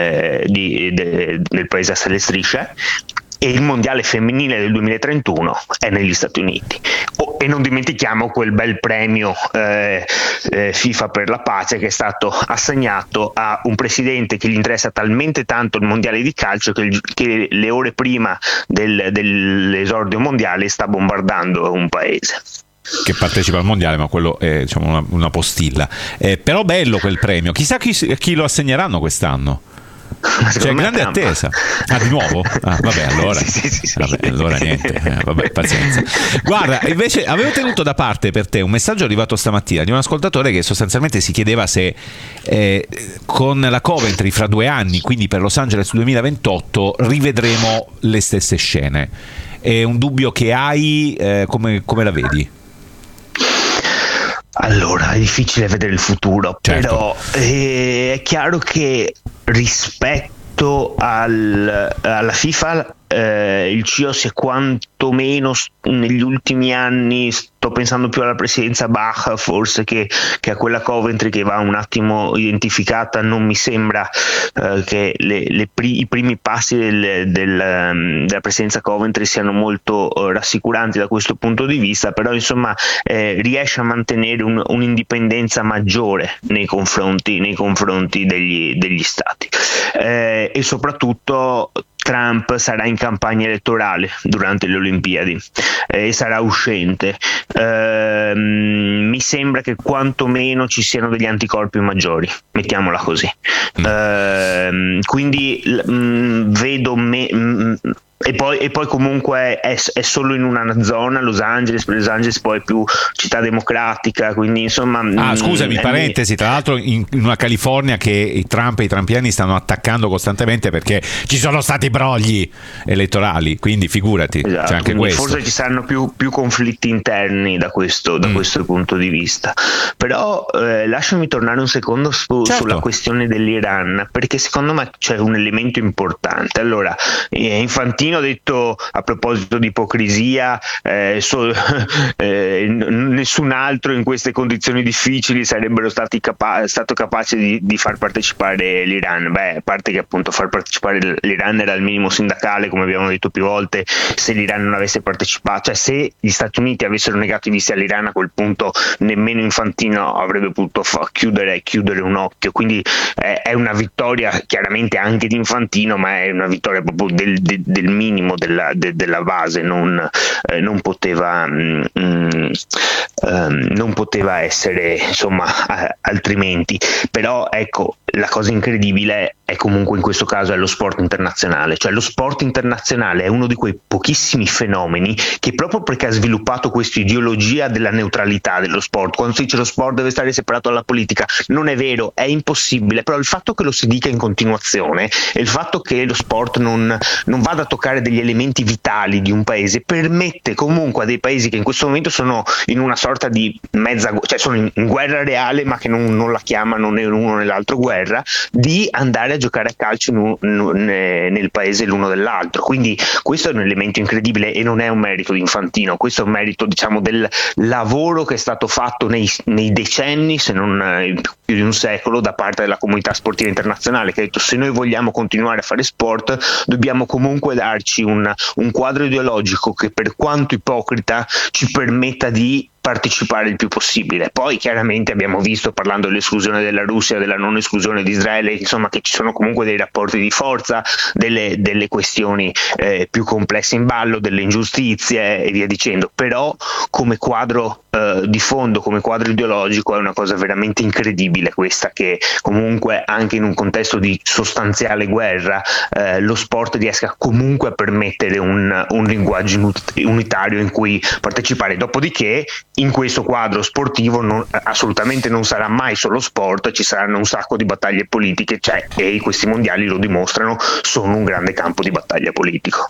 del paese a stelle strisce. E il mondiale femminile del 2031 è negli Stati Uniti. E non dimentichiamo quel bel premio FIFA per la pace che è stato assegnato a un presidente che gli interessa talmente tanto il mondiale di calcio che le ore prima dell'esordio mondiale sta bombardando un paese che partecipa al mondiale, ma quello è, diciamo, una postilla. Però bello quel premio, chissà chi lo assegneranno quest'anno. C'è grande attesa. Di nuovo? Vabbè, allora. Sì. Vabbè, allora niente. Vabbè, pazienza. Guarda, invece avevo tenuto da parte per te un messaggio arrivato stamattina di un ascoltatore che sostanzialmente si chiedeva se con la Coventry fra 2 anni, quindi per Los Angeles 2028, rivedremo le stesse scene. È un dubbio che hai, come la vedi? Allora, è difficile vedere il futuro, certo. Però è chiaro che rispetto alla FIFA il CIO si è quantomeno negli ultimi anni, sto pensando più alla presidenza Bach forse che a quella Coventry, che va un attimo identificata. Non mi sembra che i primi passi della presidenza Coventry siano molto rassicuranti da questo punto di vista, però insomma riesce a mantenere un'indipendenza maggiore nei confronti degli stati, e soprattutto Trump sarà in campagna elettorale durante le Olimpiadi e sarà uscente. Mi sembra che quantomeno ci siano degli anticorpi maggiori, mettiamola così. Quindi vedo e poi comunque è solo in una zona, Los Angeles poi è più città democratica, quindi insomma. Scusami, parentesi, tra l'altro in una California che i Trump e i trumpiani stanno attaccando costantemente perché ci sono stati brogli elettorali, quindi figurati, esatto, c'è anche questo. Forse ci saranno più conflitti interni da questo punto di vista. Però lasciami tornare un secondo sulla questione dell'Iran, perché secondo me c'è un elemento importante. Allora, Infantino ha detto, a proposito di ipocrisia, nessun altro in queste condizioni difficili sarebbero stato capace di far partecipare l'Iran. A parte che appunto far partecipare l'Iran era il minimo sindacale, come abbiamo detto più volte. Se l'Iran non avesse partecipato, cioè se gli Stati Uniti avessero negato i visti all'Iran, a quel punto nemmeno Infantino avrebbe potuto chiudere un occhio. Quindi è una vittoria chiaramente anche di Infantino, ma è una vittoria proprio del minimo della base, non poteva essere insomma altrimenti. Però ecco, la cosa incredibile è comunque in questo caso è lo sport internazionale, cioè lo sport internazionale è uno di quei pochissimi fenomeni che, proprio perché ha sviluppato questa ideologia della neutralità dello sport, quando si dice lo sport deve stare separato dalla politica, non è vero, è impossibile, però il fatto che lo si dica in continuazione e il fatto che lo sport non vada a toccare degli elementi vitali di un paese permette comunque a dei paesi che in questo momento sono in una sorta di cioè sono in guerra reale ma che non la chiamano né l'uno né l'altro guerra, di andare a giocare a calcio nel paese l'uno dell'altro. Quindi questo è un elemento incredibile e non è un merito di Infantino, questo è un merito, diciamo, del lavoro che è stato fatto nei decenni, se non più di un secolo, da parte della comunità sportiva internazionale, che ha detto: se noi vogliamo continuare a fare sport dobbiamo comunque darci un quadro ideologico che, per quanto ipocrita, ci permetta di partecipare il più possibile. Poi chiaramente abbiamo visto, parlando dell'esclusione della Russia, della non esclusione di Israele, insomma, che ci sono comunque dei rapporti di forza, delle questioni più complesse in ballo, delle ingiustizie e via dicendo. Però come quadro di fondo, come quadro ideologico, è una cosa veramente incredibile questa, che comunque anche in un contesto di sostanziale guerra lo sport riesca comunque a permettere un linguaggio unitario in cui partecipare. Dopodiché in questo quadro sportivo assolutamente non sarà mai solo sport, ci saranno un sacco di battaglie politiche, e questi mondiali lo dimostrano, sono un grande campo di battaglia politico.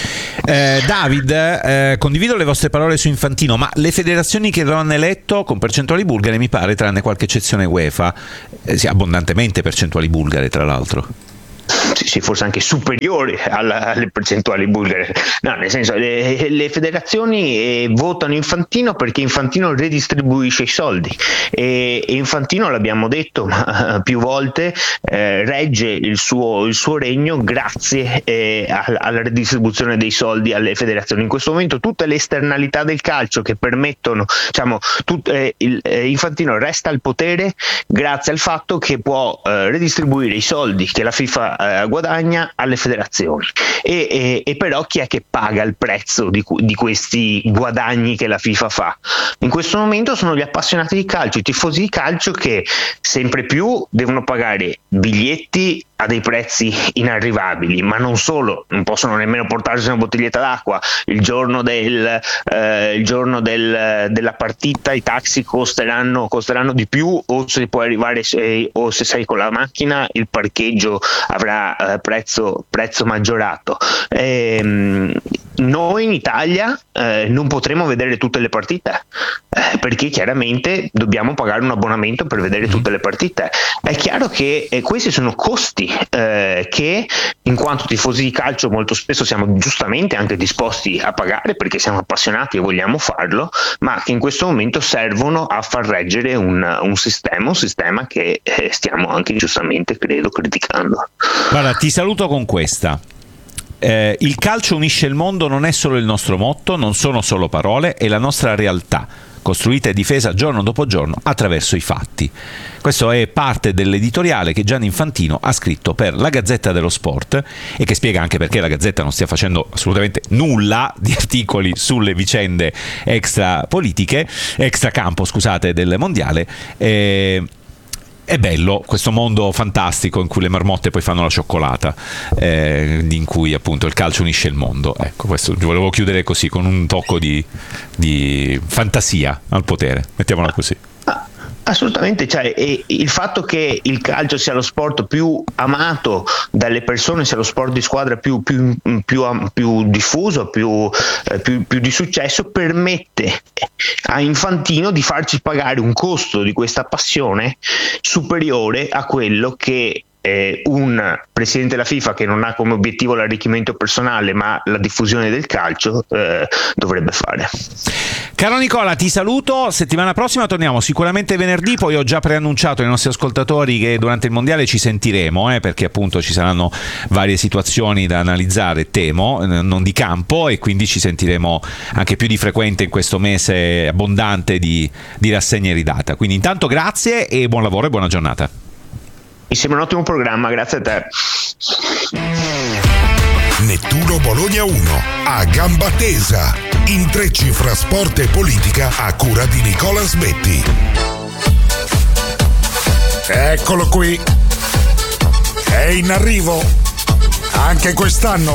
David, condivido le vostre parole su Infantino, ma le federazioni che lo hanno eletto con percentuali bulgare, mi pare, tranne qualche eccezione UEFA, abbondantemente percentuali bulgare, tra l'altro. Sì, forse anche superiori alle percentuali bulgare. No, nel senso, le federazioni votano Infantino perché Infantino redistribuisce i soldi, e Infantino, l'abbiamo detto più volte, regge il suo regno grazie alla redistribuzione dei soldi alle federazioni. In questo momento tutte le esternalità del calcio che permettono, diciamo, Infantino resta al potere grazie al fatto che può redistribuire i soldi che la FIFA guadagna alle federazioni, e però chi è che paga il prezzo di questi guadagni che la FIFA fa? In questo momento sono gli appassionati di calcio, i tifosi di calcio, che sempre più devono pagare biglietti a dei prezzi inarrivabili, ma non solo, non possono nemmeno portarsi una bottiglietta d'acqua il giorno della partita. I taxi costeranno di più, o se puoi arrivare o se sei con la macchina il parcheggio avrà prezzo maggiorato. Noi in Italia non potremo vedere tutte le partite perché chiaramente dobbiamo pagare un abbonamento per vedere tutte le partite. È chiaro che questi sono costi che, in quanto tifosi di calcio, molto spesso siamo giustamente anche disposti a pagare perché siamo appassionati e vogliamo farlo, ma che in questo momento servono a far reggere un sistema che stiamo anche giustamente, credo, criticando. Guarda, ti saluto con questa. Il calcio unisce il mondo non è solo il nostro motto, non sono solo parole, è la nostra realtà, costruita e difesa giorno dopo giorno attraverso i fatti. Questo è parte dell'editoriale che Gianni Infantino ha scritto per la Gazzetta dello Sport, e che spiega anche perché la Gazzetta non stia facendo assolutamente nulla di articoli sulle vicende extracampo, del mondiale. È bello questo mondo fantastico in cui le marmotte poi fanno la cioccolata, in cui appunto il calcio unisce il mondo. Ecco, questo volevo chiudere così, con un tocco di fantasia al potere, mettiamola così. Assolutamente, e il fatto che il calcio sia lo sport più amato dalle persone, sia lo sport di squadra più diffuso, più di successo, permette a Infantino di farci pagare un costo di questa passione superiore a quello che un presidente della FIFA, che non ha come obiettivo l'arricchimento personale ma la diffusione del calcio, dovrebbe fare. Caro Nicola, ti saluto. Settimana prossima torniamo sicuramente venerdì. Poi ho già preannunciato ai nostri ascoltatori che durante il mondiale ci sentiremo, perché appunto ci saranno varie situazioni da analizzare, temo, non di campo, e quindi ci sentiremo anche più di frequente in questo mese abbondante di rassegne ridata. Quindi intanto grazie e buon lavoro e buona giornata. Mi sembra un ottimo programma, grazie a te. Nettuno Bologna 1 a gamba tesa. Intrecci fra sport e politica a cura di Nicola Sbetti. Eccolo qui. È in arrivo. Anche quest'anno.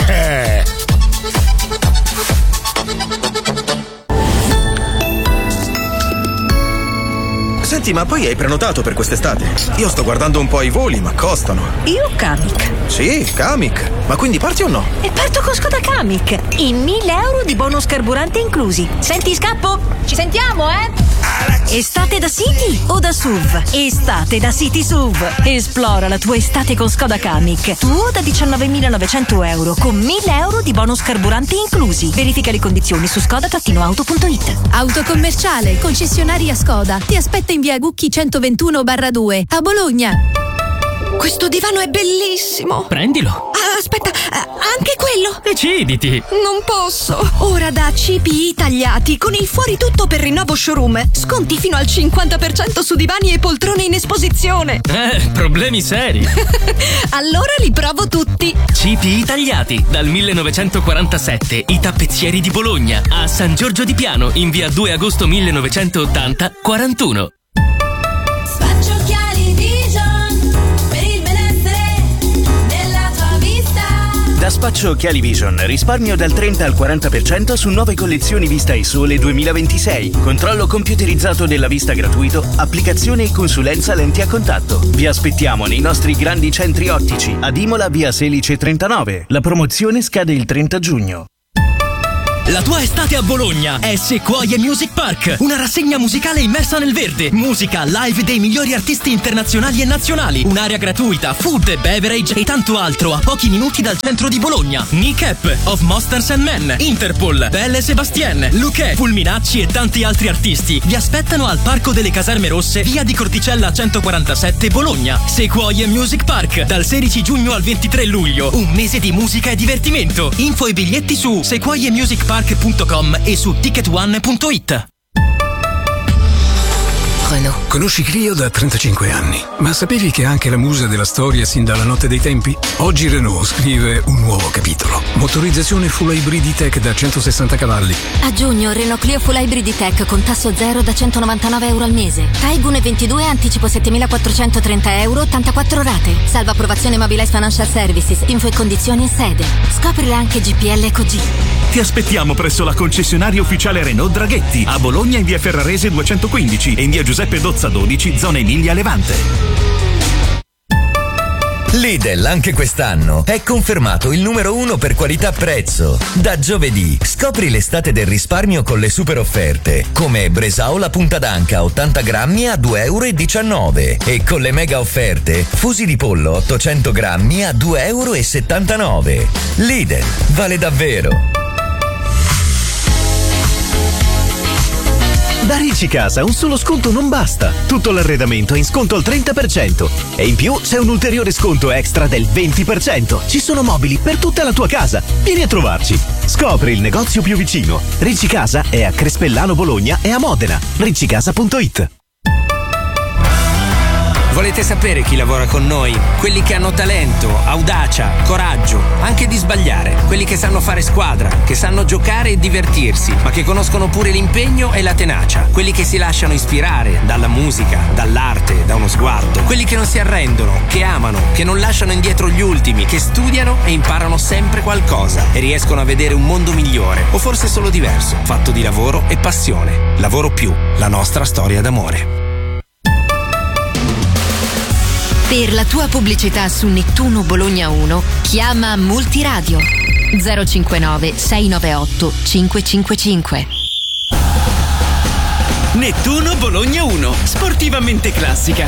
Senti, ma poi hai prenotato per quest'estate? Io sto guardando un po' i voli, ma costano. Io Kamiq. Sì, Kamiq. Ma quindi parti o no? E parto con Skoda Kamiq. In 1.000 euro di bonus carburante inclusi. Senti, scappo? Ci sentiamo, Estate da City o da SUV? Estate da City SUV. Esplora la tua estate con Skoda Kamiq. Tuo da 19.900 euro con 1.000 euro di bonus carburante inclusi. Verifica le condizioni su skoda-auto.it. Autocommerciale, concessionaria Skoda. Ti aspetta in via Gucchi 121/2 a Bologna. Questo divano è bellissimo. Prendilo. Aspetta, anche quello. Deciditi. Non posso. Ora da CPI Tagliati con il fuori tutto per rinnovo showroom. Sconti fino al 50% su divani e poltrone in esposizione. Problemi seri. Allora li provo tutti. CPI Tagliati, dal 1947, i tappezzieri di Bologna. A San Giorgio di Piano, in via 2 agosto 1980, 41. Da Spaccio Occhiali Vision risparmio dal 30 al 40% su nuove collezioni Vista e Sole 2026. Controllo computerizzato della vista gratuito, applicazione e consulenza lenti a contatto. Vi aspettiamo nei nostri grandi centri ottici ad Imola via Selice 39. La promozione scade il 30 giugno. La tua estate a Bologna è Sequoia Music Park, una rassegna musicale immersa nel verde, musica live dei migliori artisti internazionali e nazionali, un'area gratuita, food, beverage e tanto altro a pochi minuti dal centro di Bologna. Nick of Monsters and Men, Interpol, Belle Sebastien, Luque, Fulminacci e tanti altri artisti vi aspettano al Parco delle Caserme Rosse, via di Corticella 147 Bologna. Sequoia Music Park, dal 16 giugno al 23 luglio, un mese di musica e divertimento. Info e biglietti su sequoiamusicpark.com e su ticketone.it. Renault. Conosci Clio da 35 anni, ma sapevi che è anche la musa della storia sin dalla notte dei tempi? Oggi Renault scrive un nuovo capitolo. Motorizzazione full hybrid tech da 160 cavalli. A giugno Renault Clio full hybrid tech con tasso zero da 199 euro al mese. Taigun 22 anticipo 7.430 euro, 84 rate. Salva approvazione Mobilize Financial Services. Info e condizioni in sede. Scoprile anche GPL Così. Ti aspettiamo presso la concessionaria ufficiale Renault Draghetti a Bologna in via Ferrarese 215 e in via Giuseppe Dozza 12, zona Emilia Levante. Lidl anche quest'anno è confermato il numero 1 per qualità-prezzo. Da giovedì scopri l'estate del risparmio con le super offerte, come Bresaola punta d'anca 80 grammi a 2,19 euro e con le mega offerte fusi di pollo 800 grammi a 2,79 euro. Lidl vale davvero. Da Ricci Casa un solo sconto non basta. Tutto l'arredamento è in sconto al 30% e in più c'è un ulteriore sconto extra del 20%. Ci sono mobili per tutta la tua casa. Vieni a trovarci. Scopri il negozio più vicino. Ricci Casa è a Crespellano Bologna e a Modena. riccicasa.it. Volete sapere chi lavora con noi? Quelli che hanno talento, audacia, coraggio, anche di sbagliare. Quelli che sanno fare squadra, che sanno giocare e divertirsi, ma che conoscono pure l'impegno e la tenacia. Quelli che si lasciano ispirare dalla musica, dall'arte, da uno sguardo. Quelli che non si arrendono, che amano, che non lasciano indietro gli ultimi, che studiano e imparano sempre qualcosa e riescono a vedere un mondo migliore, o forse solo diverso, fatto di lavoro e passione. Lavoro Più, la nostra storia d'amore. Per la tua pubblicità su Nettuno Bologna 1, chiama Multiradio 059 698 555. Nettuno Bologna 1, sportivamente classica.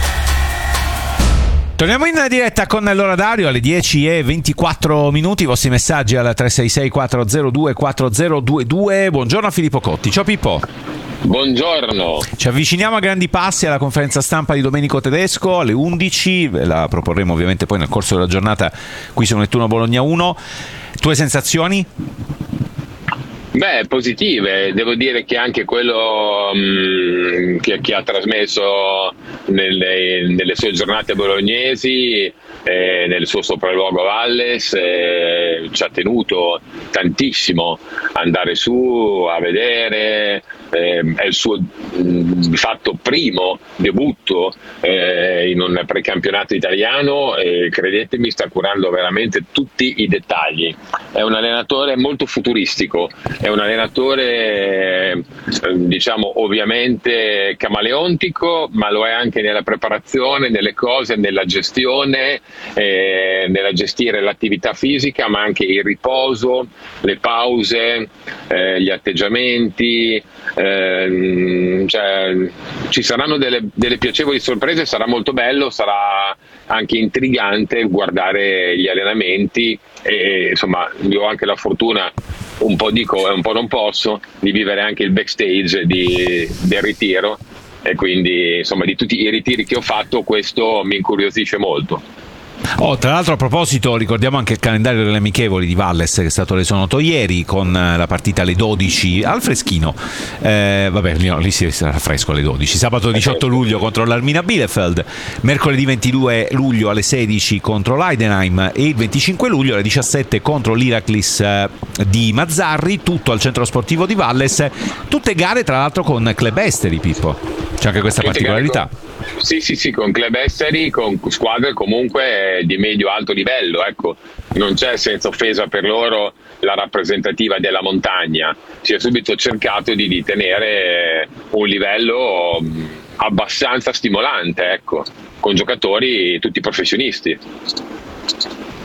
Torniamo in diretta con l'ora Dario alle 10:24 minuti. I vostri messaggi al 366 402 4022. Buongiorno a Filippo Cotti. Ciao Pippo. Buongiorno. Ci avviciniamo a grandi passi alla conferenza stampa di Domenico Tedesco alle 11. Ve la proporremo ovviamente poi nel corso della giornata qui su Nettuno Bologna 1. Tue sensazioni? Beh, positive, devo dire che anche quello che ha trasmesso nelle sue giornate bolognesi, nel suo sopralluogo Valles, ci ha tenuto tantissimo andare su a vedere. È il suo di fatto primo debutto in un precampionato italiano e credetemi sta curando veramente tutti i dettagli. È un allenatore molto futuristico, è un allenatore diciamo ovviamente camaleontico, ma lo è anche nella preparazione, nelle cose, nella gestione, nella gestire l'attività fisica, ma anche il riposo, le pause, gli atteggiamenti, cioè, ci saranno delle piacevoli sorprese, sarà molto bello, sarà anche intrigante guardare gli allenamenti e insomma io ho anche la fortuna, un po' dico e un po' non posso, di vivere anche il backstage del ritiro, e quindi insomma di tutti i ritiri che ho fatto questo mi incuriosisce molto. Tra l'altro, a proposito, ricordiamo anche il calendario delle amichevoli di Valles, che è stato reso noto ieri con la partita alle 12 al freschino, lì si sarà fresco alle 12, sabato 18 luglio contro l'Armina Bielefeld, mercoledì 22 luglio alle 16 contro l'Heidenheim e il 25 luglio alle 17 contro l'Iraklis di Mazzarri, tutto al centro sportivo di Valles, tutte gare tra l'altro con club esteri, Pippo, c'è anche questa particolarità. Sì, con club esteri, con squadre comunque di medio-alto livello, ecco. Non c'è, senza offesa per loro, la rappresentativa della montagna, si è subito cercato di tenere un livello abbastanza stimolante, ecco, con giocatori tutti professionisti.